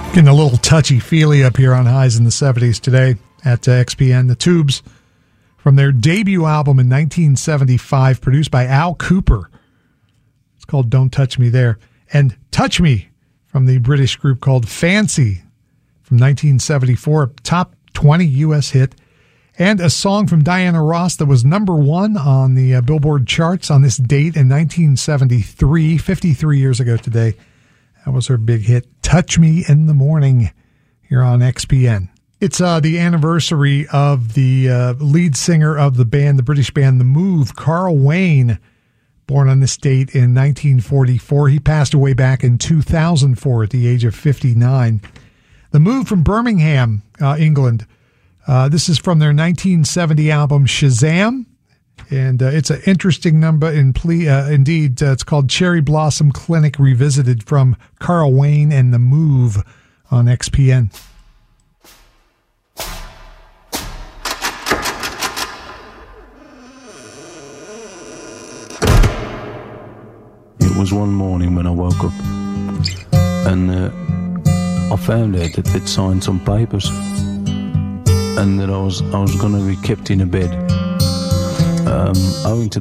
Getting a little touchy-feely up here on highs in the 70s today at XPN. The Tubes, from their debut album in 1975, produced by Al Cooper. It's called Don't Touch Me There. And Touch Me, from the British group called Fancy, from 1974, top 20 U.S. hit. And a song from Diana Ross that was number one on the Billboard charts on this date in 1973, 53 years ago today. That was her big hit, Touch Me in the Morning, here on XPN. It's the anniversary of the lead singer of the band, the British band The Move, Carl Wayne, born on this date in 1944. He passed away back in 2004 at the age of 59. The Move from Birmingham, England. This is from their 1970 album Shazam. And it's an interesting number. Indeed, it's called Cherry Blossom Clinic Revisited, from Carl Wayne and The Move on XPN. It was one morning when I woke up and I found out that they'd signed some papers and that I was going to be kept in a bed owing to